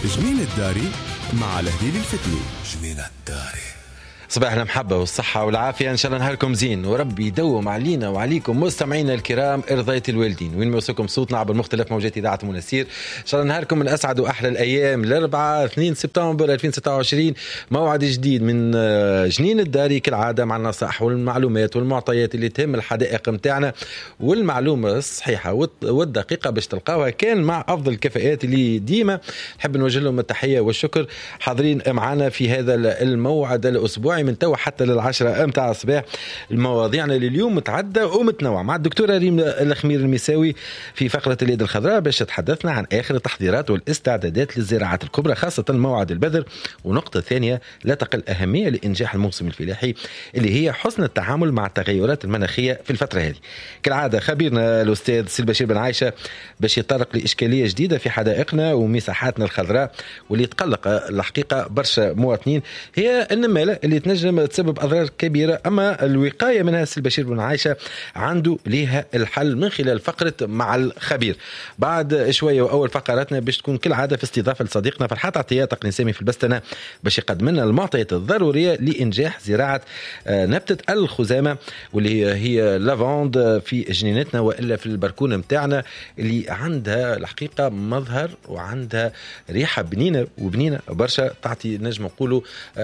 جنين الداري مع الهديل الفتلي. جنين الداري. صباح المحبة والصحة والعافية، إن شاء الله نهاركم زين وربي يدوم علينا وعليكم مستمعينا الكرام إرضاية الوالدين وين ما يوصلكم صوتنا عبر مختلف موجات إذاعة منسير. إن شاء الله نهاركم من أسعد وأحلى الأيام. الأربعاء 2 سبتمبر 2026 موعد جديد من جنين الداري كالعادة مع النصائح والمعلومات والمعطيات اللي تهم الحدائق متاعنا والمعلومة الصحيحة والدقيقة باش تلقاوها كان مع أفضل الكفاءات اللي ديما نحب نوجه لهم التحية والشكر. حاضرين معنا في هذا الموعد الأسبوعي من توا حتى للعشرة متاع الصباح. المواضيعنا لليوم متعدة ومتنوعة مع الدكتورة ريم الخمير المساوي في فقرة اليد الخضراء باش تحدثنا عن آخر التحضيرات والاستعدادات للزراعات الكبرى خاصة موعد البذر. ونقطة ثانية لا تقل أهمية لإنجاح الموسم الفلاحي اللي هي حسن التعامل مع التغيرات المناخية في الفترة هذه. كالعادة خبيرنا الأستاذ البشير بن عايشة باش يتطرق لإشكالية جديدة في حدائقنا ومساحاتنا الخضراء واللي تقلق الحقيقة برشا مواطنين، هي النمالة اللي تنجم تسبب أضرار كبيرة. أما الوقاية منها البشير بن عايشة عنده ليها الحل من خلال فقرة مع الخبير. بعد شوية وأول فقراتنا باش تكون كالعادة في استضافة لصديقنا فرحات عطية تقني سامي في البستنة باش يقدم لنا المعطيات الضرورية لإنجاح زراعة نبتة الخزامة واللي هي لافاند في جنينتنا وإلا في البركون متاعنا اللي عندها الحقيقة مظهر وعندها ريحة بنينة برشا، تعطي نجم نقولوا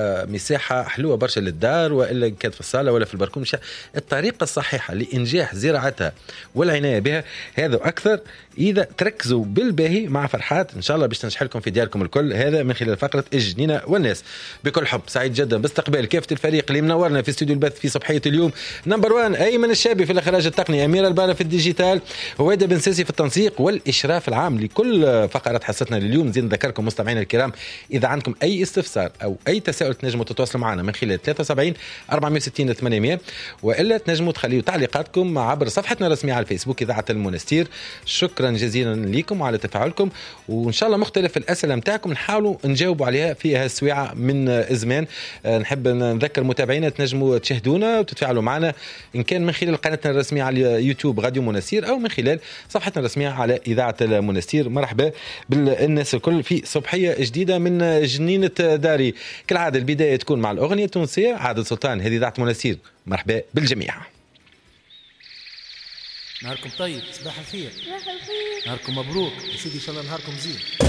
مساحة حلوة برشا للدار وإلا كانت في الصالة ولا في البركون. الطريقة الصحيحة لإنجاح زراعتها والعناية بها هذا أكثر إذا تركزوا بالباهي مع فرحات إن شاء الله باش تنجح لكم في دياركم الكل، هذا من خلال فقرة الجنينة والناس. بكل حب سعيد جدا باستقبال كافة الفريق اللي منورنا في استوديو البث في صباحية اليوم. نمبر 1 أيمن الشابي في الإخراج التقني، أميرة البارة في الديجيتال، هويدا بن ساسي في التنسيق والإشراف العام لكل فقرات حصتنا لليوم. زين نذكركم مستمعينا الكرام إذا عندكم أي استفسار أو أي تساؤل تنجموا تتواصلوا معنا من خلال 73 460 800 وإلا تنجموا تخليوا تعليقاتكم عبر صفحتنا الرسمية على الفيسبوك إذاعة المنستير. شكرا جزيلا لكم وعلى تفاعلكم، وإن شاء الله مختلف الأسئلة متاعكم نحاولوا نجاوبوا عليها في هالسويعة من زمان. نحب نذكر متابعينا تنجموا تشاهدونا وتتفاعلوا معنا إن كان من خلال قناتنا الرسمية على يوتيوب راديو منستير أو من خلال صفحتنا الرسمية على إذاعة المنستير. مرحبا بالناس الكل في صبحية جديدة من جنينة داري. كالعادة البداية تكون مع الأغنية التونسية عادل سلطان، هذه إذاعة منستير. مرحبا بالجميع. نهاركم طيب، صباح الخير، نهاركم مبروك يا سيدي، إن شاء الله نهاركم زين.